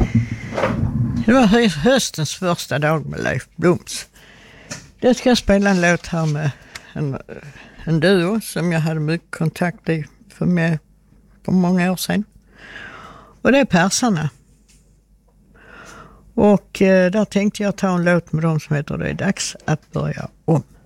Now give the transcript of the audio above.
Det var höstens första dag med Leif Bloms. Jag ska spela en låt här med en duo som jag hade mycket kontakt i för många år sedan. Och det är Persarna. Och där tänkte jag ta en låt med dem som heter Det är dags att börja om.